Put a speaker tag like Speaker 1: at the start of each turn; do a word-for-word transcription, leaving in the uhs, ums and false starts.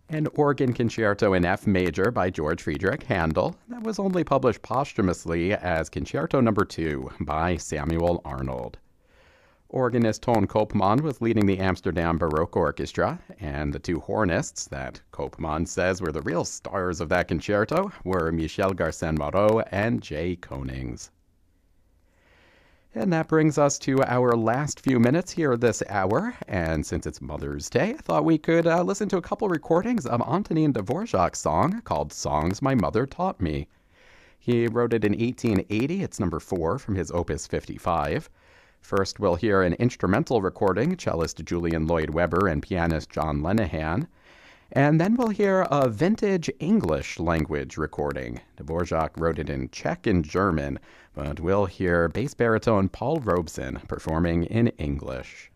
Speaker 1: An organ concerto in F major by George Friedrich Handel that was only published posthumously as Concerto Number two by Samuel Arnold. Organist Ton Koopman was leading the Amsterdam Baroque Orchestra, and the two hornists that Koopman says were the real stars of that concerto were Michel Garcin-Moreau and Jay Konings. And that brings us to our last few minutes here this hour. And since it's Mother's Day, I thought we could uh, listen to a couple recordings of Antonin Dvorak's song called Songs My Mother Taught Me. He wrote it in eighteen eighty. It's number four from his Opus fifty-five. First, we'll hear an instrumental recording, cellist Julian Lloyd Webber and pianist John Lenihan. And then we'll hear a vintage English language recording. Dvorak wrote it in Czech and German, but we'll hear bass baritone Paul Robeson performing in English.